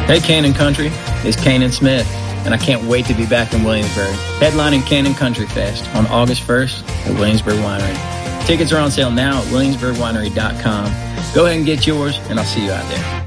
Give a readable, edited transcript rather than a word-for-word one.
Hey, Cannon Country, it's Kanan Smith, and I can't wait to be back in Williamsburg, headlining Cannon Country Fest on August 1st at Williamsburg Winery. Tickets are on sale now at williamsburgwinery.com. Go ahead and get yours, and I'll see you out there.